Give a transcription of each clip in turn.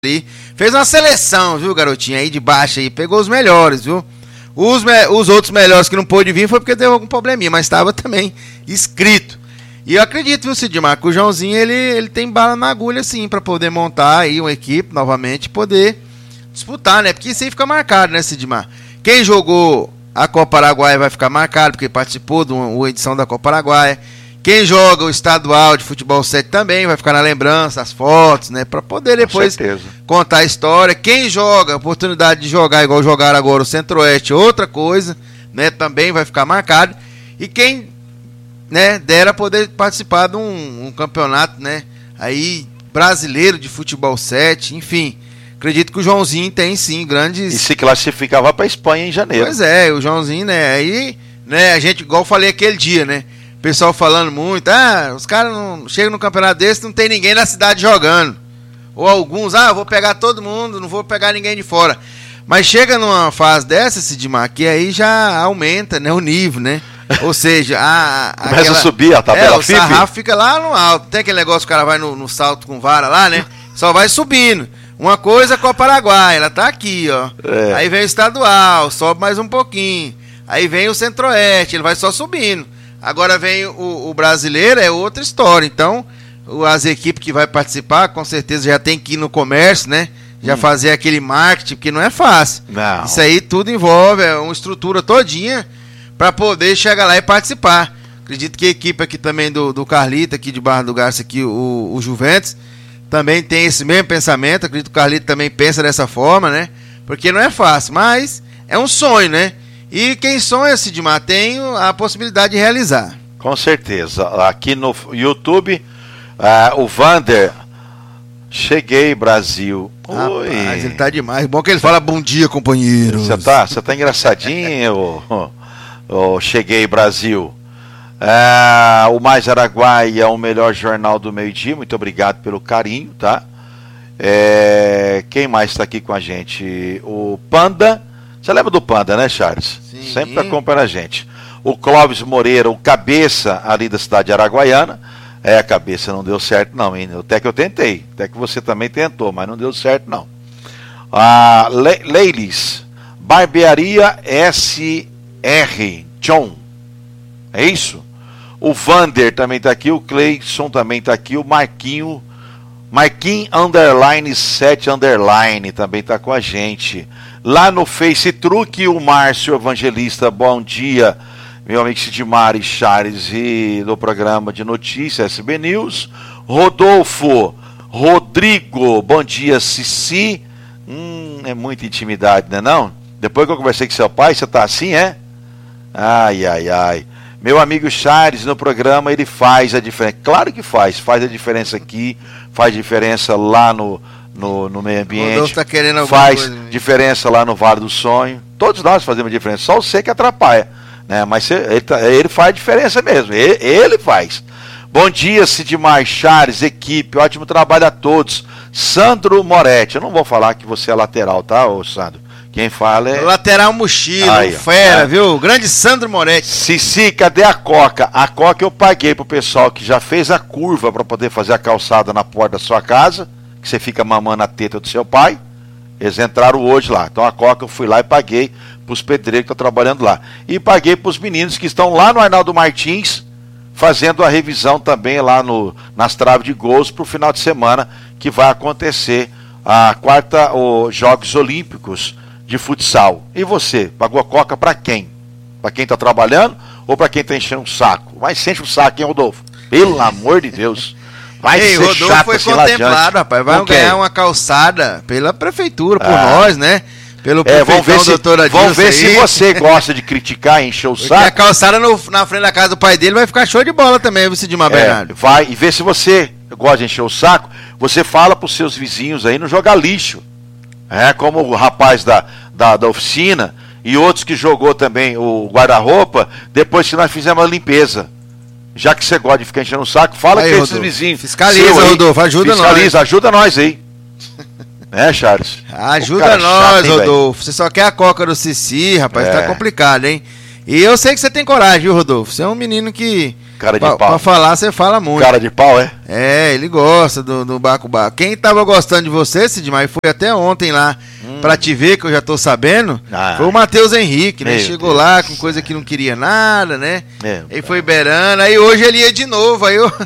ali. Fez uma seleção, viu, garotinho, aí de baixo aí, pegou os melhores, viu? Os outros melhores que não pôde vir foi porque deu algum probleminha, mas estava também inscrito. E eu acredito, viu, Sidmar, que o Joãozinho, ele tem bala na agulha, sim, pra poder montar aí uma equipe novamente e poder disputar, né? Porque isso aí fica marcado, né, Sidmar? Quem jogou a Copa Araguaia vai ficar marcado, porque participou de uma edição da Copa Araguaia. Quem joga o estadual de futebol 7 também vai ficar na lembrança, as fotos, né? Pra poder depois contar a história. Quem joga, a oportunidade de jogar igual jogaram agora o Centro-Oeste, outra coisa, né? Também vai ficar marcado. E quem, né, dera poder participar de um campeonato, né? Aí, brasileiro de futebol 7, enfim. Acredito que o Joãozinho tem sim grandes... E se classificava pra Espanha em janeiro. Pois é, o Joãozinho, né? Aí, né, a gente, igual eu falei aquele dia, né? O pessoal falando muito, os caras não chegam no campeonato desse, não tem ninguém na cidade jogando. Ou alguns, eu vou pegar todo mundo, não vou pegar ninguém de fora. Mas chega numa fase dessa, Sidmar, que aí já aumenta, né, o nível, né? Ou seja, começa a subir a tabela o sarrafo fica lá no alto. Tem aquele negócio que o cara vai no salto com vara lá, né? Só vai subindo. Uma coisa com a Paraguai, ela tá aqui, ó. Aí vem o estadual, sobe mais um pouquinho. Aí vem o Centro-Oeste, ele vai só subindo. Agora vem o brasileiro, é outra história. Então, as equipes que vai participar, com certeza já tem que ir no comércio, né? Já fazer aquele marketing, porque não é fácil. Não. Isso aí tudo envolve uma estrutura todinha para poder chegar lá e participar. Acredito que a equipe aqui também do Carlito, aqui de Barra do Garça, aqui, o Juventus, também tem esse mesmo pensamento. Acredito que o Carlito também pensa dessa forma, né? Porque não é fácil, mas é um sonho, né? E quem sonha, Sidmar, tem a possibilidade de realizar. Com certeza. Aqui no YouTube, o Vander, cheguei, Brasil. Oi. Rapaz, ele tá demais. Bom que ele fala bom dia, companheiros. Você tá engraçadinho, cheguei, Brasil. O Mais Araguaia é o melhor jornal do meio-dia. Muito obrigado pelo carinho, tá? Quem mais está aqui com a gente? O Panda. Você lembra do Panda, né, Charles? Sim. Sempre tá acompanhando a gente. O Clóvis Moreira, o cabeça ali da cidade de Araguaiana. A cabeça não deu certo, não, hein? Até que eu tentei. Até que você também tentou, mas não deu certo, não. Leilis, Barbearia SR John. É isso? O Vander também tá aqui. O Cleison também tá aqui. O Marquinho underline 7 underline também tá com a gente. Lá no Face Truque, o Márcio Evangelista, bom dia, meu amigo Sidmar e Charles, e do programa de notícias SB News. Rodrigo, bom dia, Cici. É muita intimidade, né não? Depois que eu conversei com seu pai, você tá assim, é? Ai. Meu amigo Charles, no programa, ele faz a diferença. Claro que faz a diferença aqui, faz diferença lá no meio ambiente, tá querendo faz diferença lá no Vale do Sonho. Todos nós fazemos diferença, só você que atrapalha, né? Mas ele faz diferença mesmo, ele faz. Bom dia, Sidmar, Charles, equipe, ótimo trabalho a todos. Sandro Moretti, eu não vou falar que você é lateral, tá, ô Sandro? Quem fala é... Lateral mochila, fera, viu? Grande Sandro Moretti. Cici, cadê a Coca? A Coca eu paguei pro pessoal que já fez a curva para poder fazer a calçada na porta da sua casa, que você fica mamando a teta do seu pai. Eles entraram hoje lá. Então a Coca eu fui lá e paguei pros pedreiros que estão trabalhando lá. E paguei pros meninos que estão lá no Arnaldo Martins, fazendo a revisão também lá nas traves de gols pro final de semana, que vai acontecer os Jogos Olímpicos de futsal. E você, pagou a Coca para quem? Para quem tá trabalhando ou para quem tá enchendo um saco? Mas se enche o saco, hein, Rodolfo? Pelo amor de Deus. Vai ser Rodolfo chato foi assim contemplado, rapaz. Vai ganhar uma calçada pela prefeitura, por nós, né? Pelo prefeitão, doutora Dilma. Vamos ver se você gosta de criticar e encher o saco. A calçada na frente da casa do pai dele vai ficar show de bola também, viu, Sidmar Bernardo? Vai, e vê se você gosta de encher o saco, você fala pros seus vizinhos aí não jogar lixo. Como o rapaz da oficina e outros que jogou também o guarda-roupa, depois que nós fizemos a limpeza. Já que você gosta de ficar enchendo o saco, fala aí, com esses vizinhos. Fiscaliza, Rodolfo, ajuda nós aí. Charles? Ajuda nós, chato, Rodolfo. Você só quer a Coca do Cici, rapaz, tá complicado, hein? E eu sei que você tem coragem, viu, Rodolfo? Você é um menino que Cara de pau. Pra falar, você fala muito. Cara de pau, é? É, ele gosta do Baco-Baco. Quem tava gostando de você, Sidmar, foi até ontem lá pra te ver, que eu já tô sabendo, foi o Matheus Henrique, né? Chegou lá com coisa que não queria nada, né? Aí foi beirando, aí hoje ele ia de novo,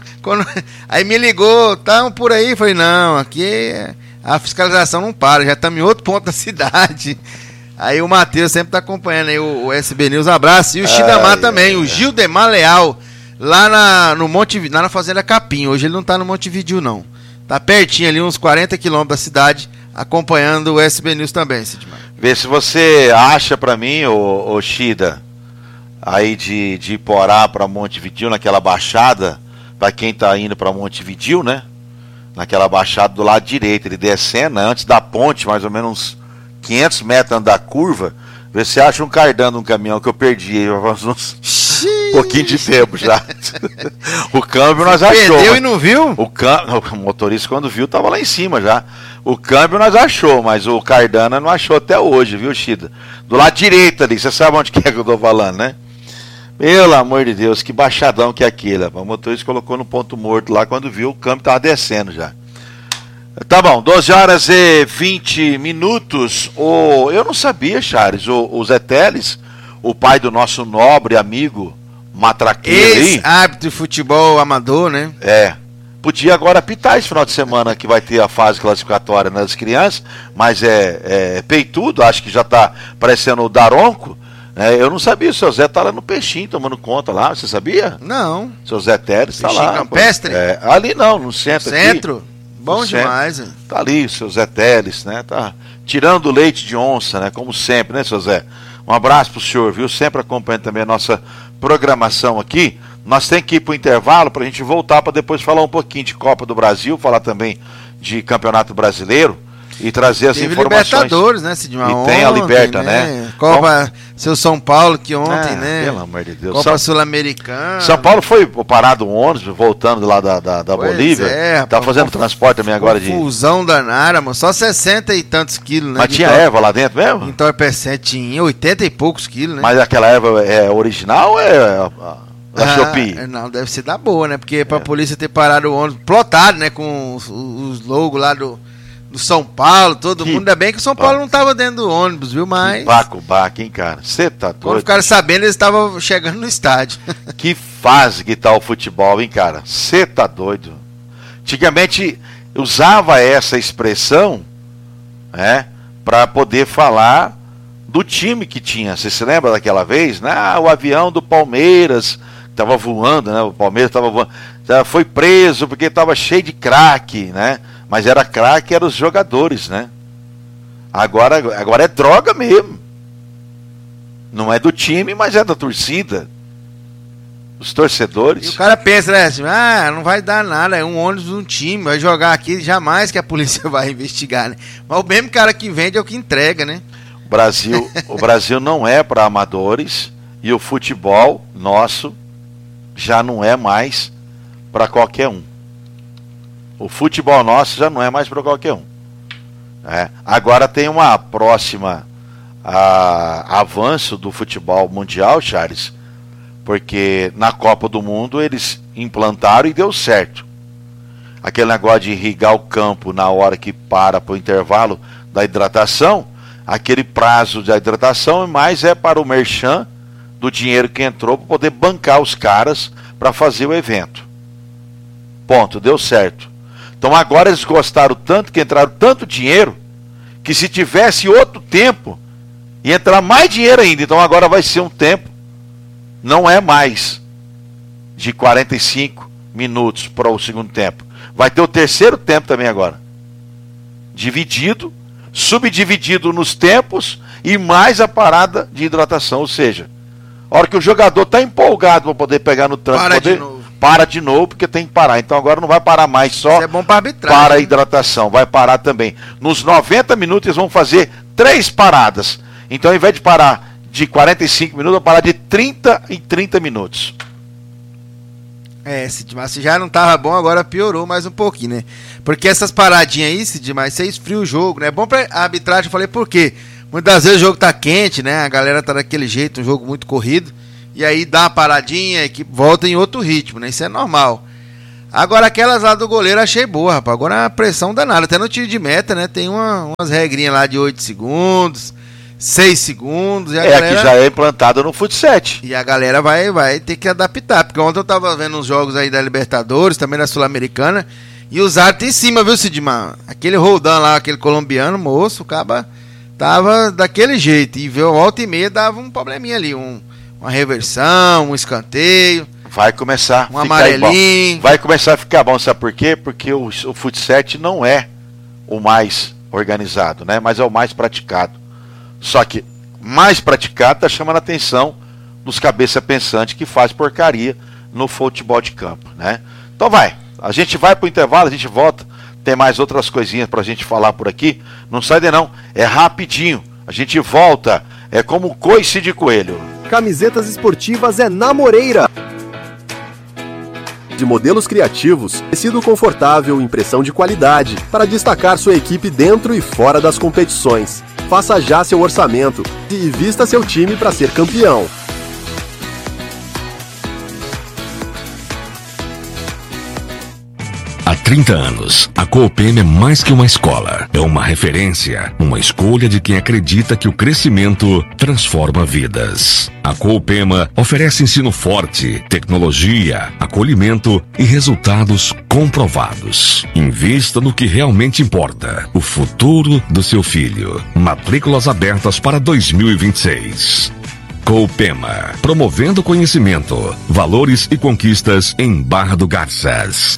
aí me ligou, tão por aí, falei, não, aqui a fiscalização não para, já estamos em outro ponto da cidade. Aí o Matheus sempre tá acompanhando aí o SB News, abraço. E o Xidamar também, o Gildemar Leal, lá na Fazenda Capim. Hoje ele não tá no Montevidéu, não. Tá pertinho ali, uns 40 quilômetros da cidade, acompanhando o SB News também, Sidmar. Vê se você acha pra mim, ô Xida, aí de Iporá pra Montevidéu, naquela baixada, pra quem tá indo pra Montevidéu, né? Naquela baixada do lado direito, ele descendo, né? Antes da ponte, mais ou menos 500 metros da curva, vê se acha um cardano, um caminhão que eu perdi faz uns pouquinho de tempo já. O câmbio nós achou. Perdeu e não viu? O motorista quando viu tava lá em cima já. O câmbio nós achou, mas o cardano não achou até hoje, viu, Chida? Do lado direito ali, você sabe onde que é que eu tô falando, né? Pelo amor de Deus, que baixadão que é aquele. O motorista colocou no ponto morto lá, quando viu o câmbio tava descendo já. Tá bom, 12 horas e 20 minutos. Eu não sabia, Charles, o Zé Teles, o pai do nosso nobre amigo Matraqueiro, ex-árbitro de futebol amador, né? Podia agora apitar esse final de semana que vai ter a fase classificatória das crianças, mas é peitudo, acho que já tá parecendo o Daronco. Eu não sabia, o seu Zé tá lá no Peixinho tomando conta lá, você sabia? Não. O seu Zé Teles tá lá. Campestre? Ali não, no centro. Centro? Aqui. Bom demais, hein? Tá ali o seu Zé Teles, né? Tá tirando o leite de onça, né? Como sempre, né, seu Zé? Um abraço pro senhor, viu? Sempre acompanhando também a nossa programação aqui. Nós temos que ir pro intervalo pra gente voltar para depois falar um pouquinho de Copa do Brasil, falar também de Campeonato Brasileiro e trazer as informações. Libertadores, né, Sidmar? E tem a Liberta, né? Copa seu São Paulo que ontem, né? Pelo amor de Deus. Copa Sul-Americana. São Paulo foi parado um ônibus, voltando lá da Bolívia. Tá fazendo transporte também agora de... Confusão danada, mano. Só 60 e tantos quilos, né? Mas tinha erva lá dentro mesmo? Entorpecente tinha 80 e poucos quilos, né? Mas aquela erva é original ou é... Da Shopee? Não, deve ser da boa, né? Porque pra polícia ter parado o ônibus plotado, né? Com os logos lá do São Paulo, todo mundo. Ainda bem que o São Paulo não tava dentro do ônibus, viu? Mas. Baco, hein, cara? Você tá doido? Quando ficaram sabendo, eles estavam chegando no estádio. Que fase que tá o futebol, hein, cara? Você tá doido? Antigamente usava essa expressão, né? Pra poder falar do time que tinha. Você se lembra daquela vez? Né? O avião do Palmeiras estava voando, né? O Palmeiras estava voando. Já foi preso porque estava cheio de craque, né? Mas era craque, eram os jogadores, né? Agora é droga mesmo. Não é do time, mas é da torcida. Os torcedores. E o cara pensa, né? Assim, não vai dar nada, é um ônibus de um time, vai jogar aqui, jamais que a polícia vai investigar, né? Mas o mesmo cara que vende é o que entrega, né? O Brasil não é para amadores e o futebol nosso já não é mais para qualquer um. O futebol nosso já não é mais para qualquer um. Agora tem uma próxima avanço do futebol mundial, Charles, porque na Copa do Mundo eles implantaram e deu certo. Aquele negócio de irrigar o campo na hora que para o intervalo da hidratação, aquele prazo de hidratação, mais é para o merchan do dinheiro que entrou para poder bancar os caras para fazer o evento. Ponto, deu certo. Então agora eles gostaram tanto, que entraram tanto dinheiro, que se tivesse outro tempo, ia entrar mais dinheiro ainda. Então agora vai ser um tempo, não é mais de 45 minutos para o segundo tempo. Vai ter o terceiro tempo também agora. Dividido, subdividido nos tempos e mais a parada de hidratação. Ou seja, a hora que o jogador está empolgado para poder pegar no tranco, para de novo, porque tem que parar. Então agora não vai parar mais só. Isso é bom para arbitragem. Para a hidratação, vai parar também. Nos 90 minutos eles vão fazer 3 paradas. Então ao invés de parar de 45 minutos, vão parar de 30 em 30 minutos. Se já não tava bom, agora piorou mais um pouquinho, né? Porque essas paradinhas aí, Sidmar, você esfria o jogo, né? É bom pra arbitragem, eu falei por quê? Muitas vezes o jogo tá quente, né? A galera tá daquele jeito, um jogo muito corrido. e aí dá uma paradinha, a equipe volta em outro ritmo, né? Isso é normal. Agora, aquelas lá do goleiro achei boa, rapaz. Agora é uma pressão danada. Até no tiro de meta, né? Tem umas regrinhas lá de 8 segundos, 6 segundos. E a galera... que já é implantada no futsal. E a galera vai ter que adaptar. Porque ontem eu tava vendo uns jogos aí da Libertadores, também da Sul-Americana, e os árbitros em cima, viu, Sidmar? Aquele Roldan lá, aquele colombiano, moço, o caba tava daquele jeito. E volta e meia dava um probleminha ali. Uma reversão, um escanteio. Vai começar um amarelinho. Vai começar a ficar bom, sabe por quê? Porque o futsal não é o mais organizado, né? Mas é o mais praticado. Só que mais praticado tá chamando a atenção dos cabeça pensantes que faz porcaria no futebol de campo, né? Então a gente vai pro intervalo, a gente volta, tem mais outras coisinhas pra gente falar por aqui. Não sai daí não, é rapidinho. A gente volta, é como coice de coelho. Camisetas esportivas é na Moreira. De modelos criativos, tecido confortável, impressão de qualidade, para destacar sua equipe dentro e fora das competições. Faça já seu orçamento e vista seu time para ser campeão. Há 30 anos, a Coopema é mais que uma escola. É uma referência, uma escolha de quem acredita que o crescimento transforma vidas. A Coopema oferece ensino forte, tecnologia, acolhimento e resultados comprovados. Invista no que realmente importa, o futuro do seu filho. Matrículas abertas para 2026. Coopema, promovendo conhecimento, valores e conquistas em Barra do Garças.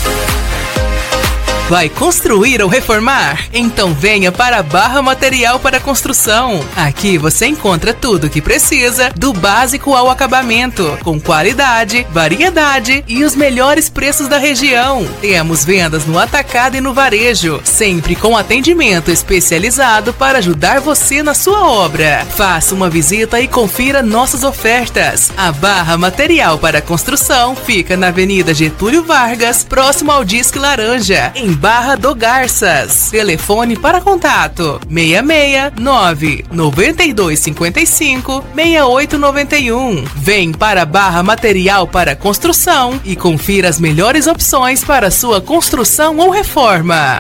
Vai construir ou reformar? Então venha para a Barra Material para Construção. Aqui você encontra tudo o que precisa, do básico ao acabamento, com qualidade, variedade e os melhores preços da região. Temos vendas no atacado e no varejo, sempre com atendimento especializado para ajudar você na sua obra. Faça uma visita e confira nossas ofertas. A Barra Material para Construção fica na Avenida Getúlio Vargas, próximo ao Disque Laranja, em Barra do Garças. Telefone para contato 669 9255 6891. Vem para Barra Material para Construção e confira as melhores opções para sua construção ou reforma.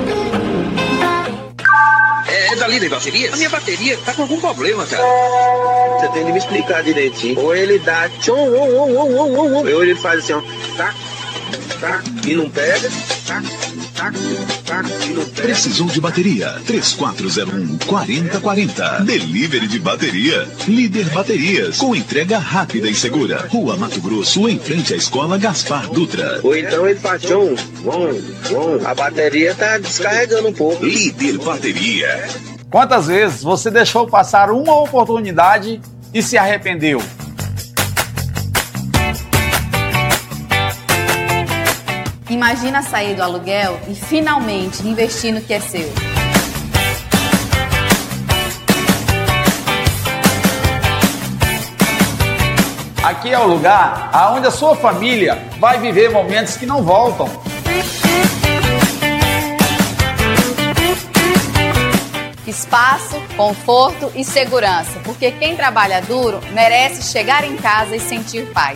É da Líder Bateria? A minha bateria tá com algum problema, cara. Você tem que me explicar direitinho. Ou ele dá tchom, ou ele faz assim, ó, tá, e não pega, tá, e não pega. Precisou de bateria? 3401-4040. Delivery de bateria. Líder Baterias, com entrega rápida e segura. Rua Mato Grosso, em frente à Escola Gaspar Dutra. Ou então ele faz tchom, a bateria tá descarregando um pouco. Líder Bateria. Quantas vezes você deixou passar uma oportunidade e se arrependeu? Imagina sair do aluguel e finalmente investir no que é seu. Aqui é o lugar onde a sua família vai viver momentos que não voltam. Espaço, conforto e segurança, porque quem trabalha duro merece chegar em casa e sentir paz.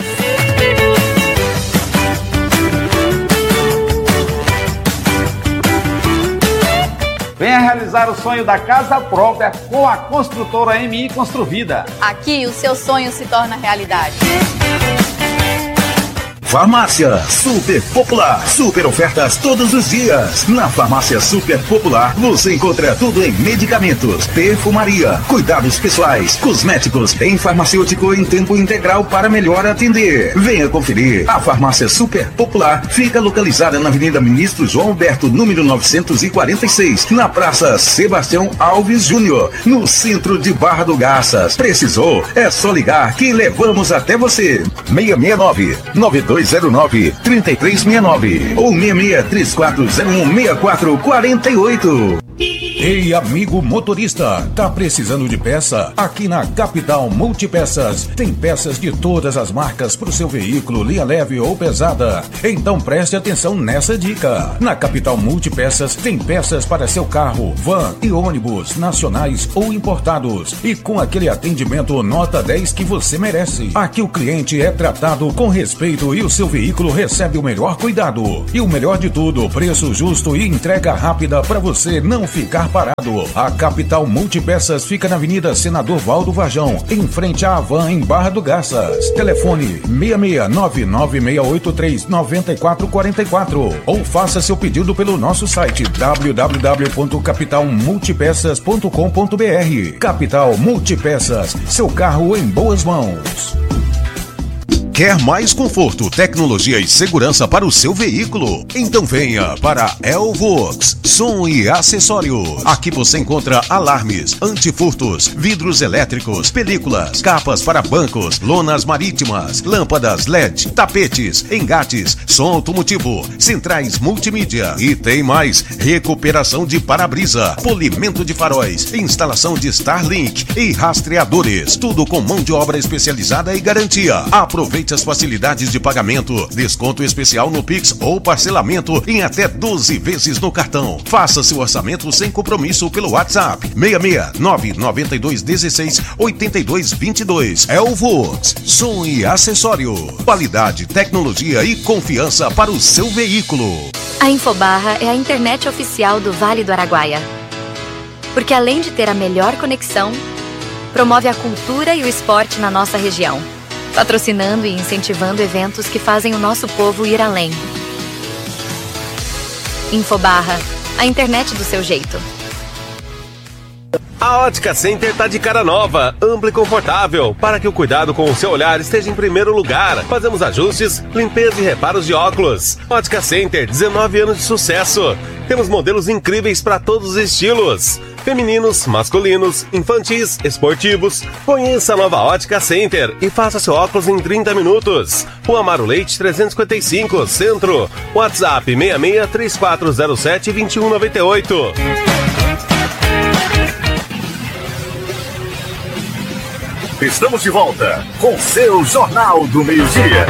Venha realizar o sonho da casa própria com a construtora MI Construvida. Aqui o seu sonho se torna realidade. Farmácia Super Popular. Super ofertas todos os dias. Na Farmácia Super Popular você encontra tudo em medicamentos, perfumaria, cuidados pessoais, cosméticos, em farmacêutico em tempo integral para melhor atender. Venha conferir. A Farmácia Super Popular fica localizada na Avenida Ministro João Alberto, número 946, na Praça Sebastião Alves Júnior, no centro de Barra do Garças. Precisou? É só ligar que levamos até você. 669-9209-3369 ou 66-3401-6448. Ei, amigo motorista, tá precisando de peça? Aqui na Capital Multipeças tem peças de todas as marcas para o seu veículo, linha leve ou pesada. Então preste atenção nessa dica. Na Capital Multipeças tem peças para seu carro, van e ônibus, nacionais ou importados. E com aquele atendimento nota 10 que você merece. Aqui o cliente é tratado com respeito e o seu veículo recebe o melhor cuidado. E o melhor de tudo, preço justo e entrega rápida para você não ficar parado. A Capital Multipeças fica na Avenida Senador Valdo Varjão, em frente à Havan, em Barra do Garças. Telefone 66996839444 ou faça seu pedido pelo nosso site www.capitalmultipeças.com.br. Capital Multipeças, seu carro em boas mãos. Quer mais conforto, tecnologia e segurança para o seu veículo? Então venha para Elvox Som e Acessórios. Aqui você encontra alarmes, antifurtos, vidros elétricos, películas, capas para bancos, lonas marítimas, lâmpadas LED, tapetes, engates, som automotivo, centrais multimídia e tem mais: recuperação de para-brisa, polimento de faróis, instalação de Starlink e rastreadores. Tudo com mão de obra especializada e garantia. Aproveite as facilidades de pagamento, desconto especial no Pix ou parcelamento em até 12 vezes no cartão. Faça seu orçamento sem compromisso pelo WhatsApp 66992168222. Elvox Som e Acessório. Qualidade, tecnologia e confiança para o seu veículo. A Infobarra é a internet oficial do Vale do Araguaia. Porque além de ter a melhor conexão, promove a cultura e o esporte na nossa região, patrocinando e incentivando eventos que fazem o nosso povo ir além. Infobarra, a internet do seu jeito. A Ótica Center tá de cara nova, ampla e confortável, para que o cuidado com o seu olhar esteja em primeiro lugar. Fazemos ajustes, limpeza e reparos de óculos. Ótica Center, 19 anos de sucesso. Temos modelos incríveis para todos os estilos: femininos, masculinos, infantis, esportivos. Conheça a nova Ótica Center e faça seu óculos em 30 minutos. Rua Amaro Leite 355, Centro. WhatsApp 663407-2198. Estamos de volta com seu Jornal do Meio-Dia.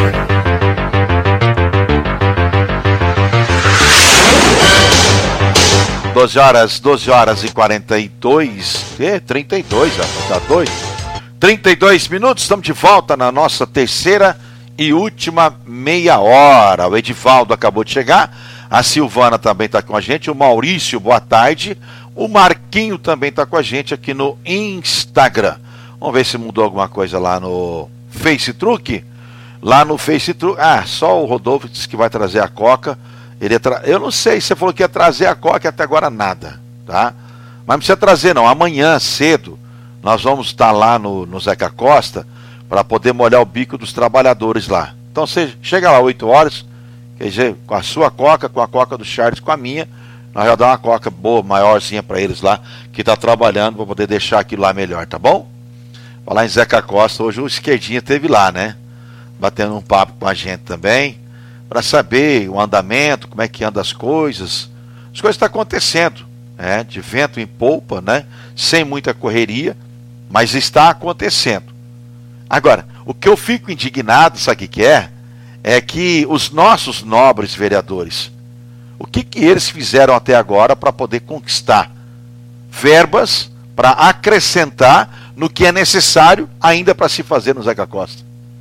Doze horas e 32, 32, tá doido? 32 minutos, estamos de volta na nossa terceira e última meia hora. O Edivaldo acabou de chegar, a Silvana também está com a gente, o Maurício, boa tarde, o Marquinho também está com a gente aqui no Instagram. Vamos ver se mudou alguma coisa lá no Facebook. Lá no Facebook, só o Rodolfo disse que vai trazer a Coca. Eu não sei, você falou que ia trazer a Coca e até agora nada, tá? Mas não precisa trazer não, amanhã cedo nós vamos estar lá no Zeca Costa para poder molhar o bico dos trabalhadores lá. Então você chega lá 8 horas, quer dizer, com a sua Coca, com a Coca do Charles, com a minha, nós já dá uma Coca boa, maiorzinha para eles lá, que está trabalhando para poder deixar aquilo lá melhor, tá bom? Falar em Zeca Costa, hoje o Esquerdinha esteve lá, né? Batendo um papo com a gente também, para saber o andamento, como é que anda as coisas. As coisas estão acontecendo, né? De vento em polpa, né? Sem muita correria, mas está acontecendo. Agora, o que eu fico indignado, sabe o que é? É que os nossos nobres vereadores, o que eles fizeram até agora para poder conquistar verbas para acrescentar no que é necessário ainda para se fazer no Zeca Costa?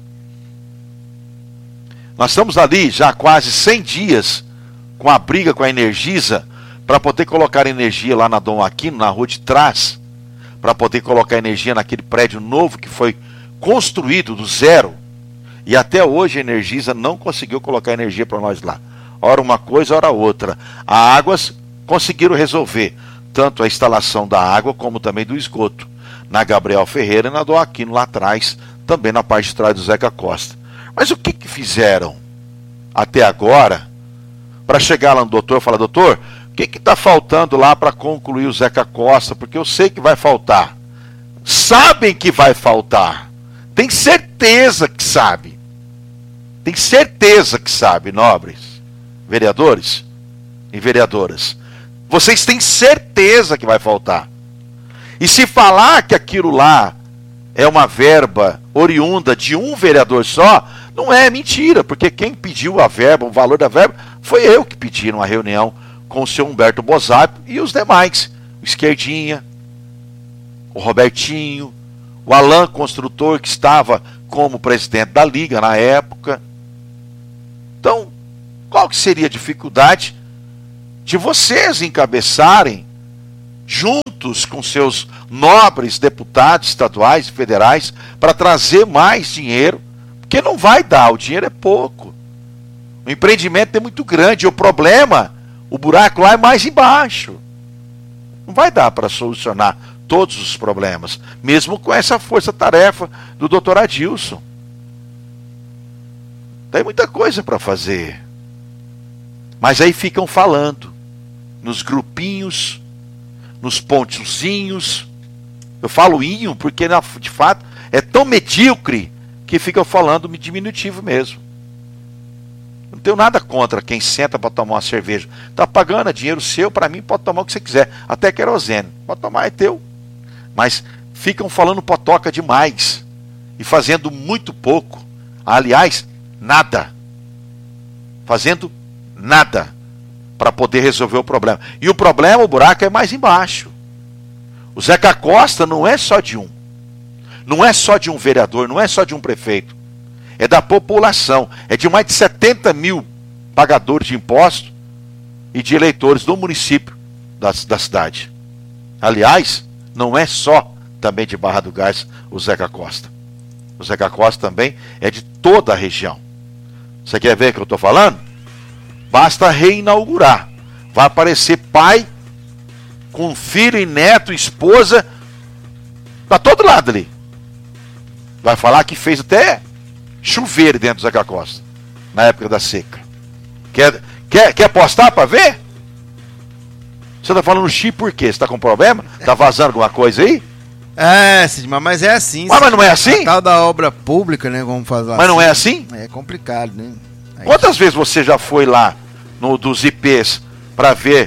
Nós estamos ali já há quase 100 dias com a briga com a Energisa para poder colocar energia lá na Dom Aquino, na rua de trás, para poder colocar energia naquele prédio novo que foi construído do zero, e até hoje a Energisa não conseguiu colocar energia para nós lá. Ora uma coisa, ora outra. A Águas conseguiram resolver tanto a instalação da água como também do esgoto na Gabriel Ferreira e na Dom Aquino lá atrás, também na parte de trás do Zeca Costa. Mas o que fizeram até agora para chegar lá no doutor e falar: doutor, o que está faltando lá para concluir o Zeca Costa? Porque eu sei que vai faltar. Sabem que vai faltar. Tem certeza que sabe. Tem certeza que sabe, nobres vereadores e vereadoras. Vocês têm certeza que vai faltar. E se falar que aquilo lá é uma verba oriunda de um vereador só, não é mentira, porque quem pediu a verba, o valor da verba, foi eu que pedi numa reunião com o seu Humberto Bozato e os demais. O Esquerdinha, o Robertinho, o Alan Construtor, que estava como presidente da Liga na época. Então, qual que seria a dificuldade de vocês encabeçarem, juntos com seus nobres deputados estaduais e federais, para trazer mais dinheiro? Porque não vai dar, o dinheiro é pouco. O empreendimento é muito grande, o problema, o buraco lá é mais embaixo. Não vai dar para solucionar todos os problemas, mesmo com essa força-tarefa do Dr. Adilson. Tem muita coisa para fazer. Mas aí ficam falando nos grupinhos, nos pontozinhos. Eu falo inho porque, de fato, é tão medíocre que ficam falando diminutivo mesmo. Não tenho nada contra quem senta para tomar uma cerveja. Está pagando, é dinheiro seu, para mim pode tomar o que você quiser. Até querosene. Pode tomar, é teu. Mas ficam falando potoca demais e fazendo muito pouco. Aliás, nada. Fazendo nada para poder resolver o problema. E o problema, o buraco é mais embaixo. O Zeca Costa não é só de um. Não é só de um vereador, não é só de um prefeito. É da população. É de mais de 70 mil pagadores de impostos e de eleitores do município da cidade. Aliás, não é só também de Barra do Garça o Zeca Costa. O Zeca Costa também é de toda a região. Você quer ver o que eu estou falando? Basta reinaugurar. Vai aparecer pai com filho e neto, esposa, para todo lado ali. Vai falar que fez até chuveiro dentro do Zeca Costa, na época da seca. Quer apostar para ver? Você está falando chi por quê? Você está com problema? Está vazando alguma coisa aí? É, Sidmar, mas é assim. Mas não é assim? A tal da obra pública, né? Vamos fazer mas assim. Não é assim? É complicado, né? Aí quantas vezes você já foi lá dos IPs para ver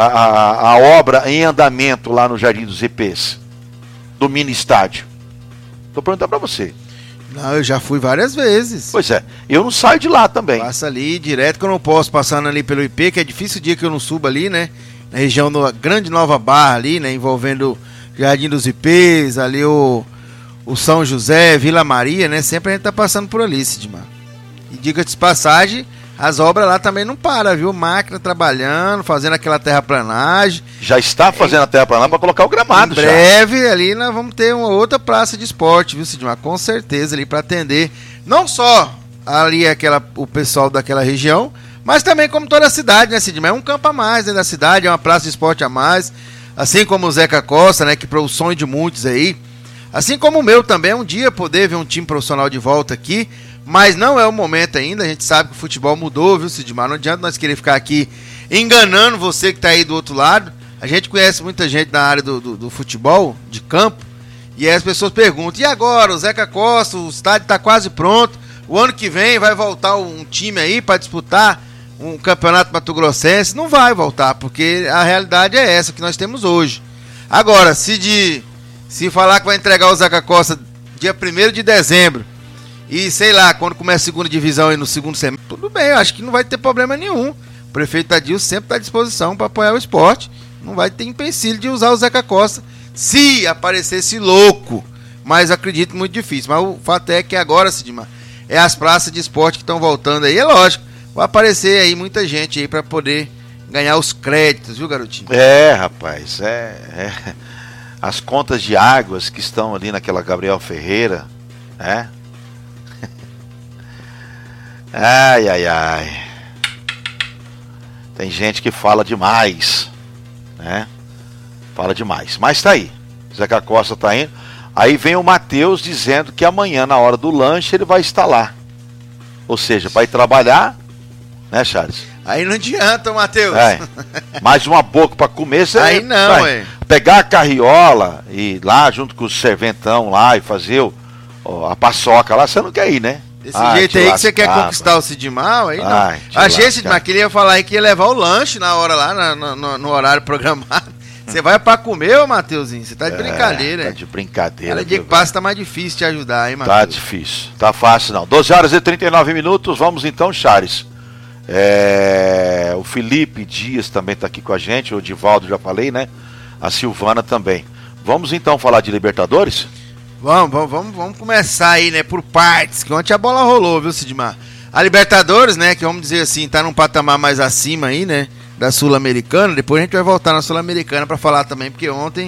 a obra em andamento lá no Jardim dos IPs? Do mini estádio? Estou perguntando para você. Não, eu já fui várias vezes. Pois é, eu não saio de lá também. Passa ali direto, que eu não posso passando ali pelo IP, que é difícil o dia que eu não suba ali, né? Na região da Grande Nova Barra ali, né? Envolvendo Jardim dos IPs, ali o São José, Vila Maria, né? Sempre a gente tá passando por ali, Sidmar. E diga-te de passagem, as obras lá também não param, viu? Máquina trabalhando, fazendo aquela terraplanagem. Já está fazendo a terraplanagem para colocar o gramado. Em breve, já. Ali nós vamos ter uma outra praça de esporte, viu, Sidmar? Com certeza, ali para atender não só ali o pessoal daquela região, mas também como toda a cidade, né, Sidmar? É um campo a mais, né, da cidade, é uma praça de esporte a mais, assim como o Zeca Costa, né, que para o sonho de muitos aí, assim como o meu também, um dia poder ver um time profissional de volta aqui, mas não é o momento ainda. A gente sabe que o futebol mudou, viu, Sidmar? Não adianta nós querer ficar aqui enganando você que está aí do outro lado. A gente conhece muita gente na área do futebol, de campo, e aí as pessoas perguntam, e agora, o Zeca Costa, o estádio está quase pronto, o ano que vem vai voltar um time aí para disputar um campeonato mato-grossense? Não vai voltar, porque a realidade é essa que nós temos hoje. Agora, se falar que vai entregar o Zeca Costa dia 1º de dezembro, e sei lá, quando começa a segunda divisão aí no segundo semestre, tudo bem, eu acho que não vai ter problema nenhum. O prefeito Adilson sempre está à disposição para apoiar o esporte. Não vai ter empecilho de usar o Zeca Costa se aparecesse louco. Mas acredito muito difícil. Mas o fato é que agora, Sidmar, é as praças de esporte que estão voltando aí. É lógico, vai aparecer aí muita gente aí para poder ganhar os créditos, viu, garotinho? É, rapaz, as contas de águas que estão ali naquela Gabriel Ferreira, né? Ai. Tem gente que fala demais, né? Fala demais. Mas tá aí. Zeca Costa tá indo. Aí vem o Matheus dizendo que amanhã, na hora do lanche, ele vai estar lá. Ou seja, vai trabalhar, né, Charles? Aí não adianta, Matheus. Mais uma boca pra comer, você aí não, pegar a carriola e ir lá junto com o serventão lá e fazer a paçoca lá, você não quer ir, né? Desse jeito aí que você quer conquistar o Sidmar, aí não. Achei, Sidmar, que ele ia falar aí que ia levar o lanche na hora lá, no horário programado. Você vai pra comer, ô Mateuzinho? Você tá de brincadeira, Tá de brincadeira. Cada dia que passa tá mais difícil te ajudar, hein, Matheus? Tá difícil. Tá fácil, não. 12 horas e 39 minutos. Vamos então, Chares. O Felipe Dias também tá aqui com a gente. O Divaldo, já falei, né? A Silvana também. Vamos então falar de Libertadores? Vamos começar aí, né, por partes, que ontem a bola rolou, viu, Sidmar? A Libertadores, né, que vamos dizer assim, tá num patamar mais acima aí, né, da Sul-Americana. Depois a gente vai voltar na Sul-Americana pra falar também, porque ontem